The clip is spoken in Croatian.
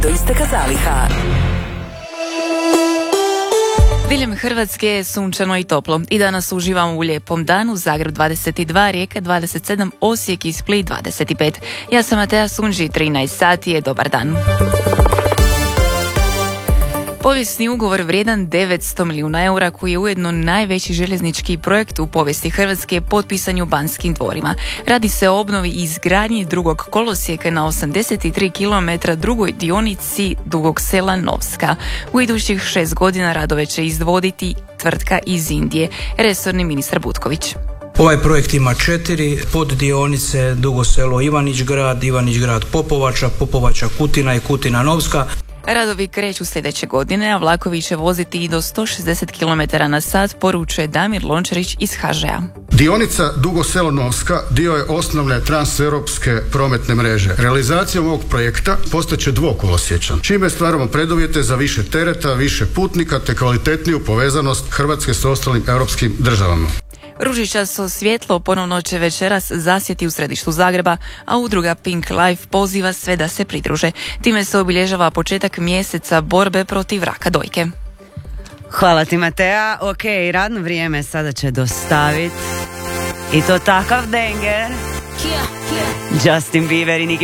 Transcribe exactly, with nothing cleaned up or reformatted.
do isteka zaliha. Diljem Hrvatske je sunčano i toplo i danas uživamo u lijepom danu. Zagreb dvadeset dva, Rijeka dvadeset sedam, Osijek i Split dvadeset pet. Ja sam Matea Sunđi, trinaest sati je dobar dan. Povijesni ugovor vrijedan devetsto milijuna eura, koji je ujedno najveći željeznički projekt u povijesti Hrvatske, potpisan u Banskim dvorima. Radi se o obnovi i izgradnji drugog kolosijeka na osamdeset tri kilometra drugoj dionici Dugog Sela Novska. U idućih šest godina radove će izvoditi tvrtka iz Indije, resorni ministar Butković. Ovaj projekt ima četiri poddionice: Dugo Selo Ivanić Grad, Ivanić Grad Popovača, Popovača Kutina i Kutina Novska. Radovi kreću sljedeće godine, a vlakovi će voziti i do sto šezdeset kilometara na sat, poručuje Damir Lončarić iz ha žea. Dionica Dugo Selo Novska dio je osnovne transeuropske prometne mreže. Realizacijom ovog projekta postaće dvokolosječan, čime stvaramo preduvjete za više tereta, više putnika te kvalitetniju povezanost Hrvatske s ostalim europskim državama. Ružičasto svjetlo ponovno će večeras zasjeti u središtu Zagreba, a udruga Pink Life poziva sve da se pridruže. Time se obilježava početak mjeseca borbe protiv raka dojke. Hvala ti, Matea. Ok, radno vrijeme sada će dostaviti i to takav denger Justin Bieber i Nicki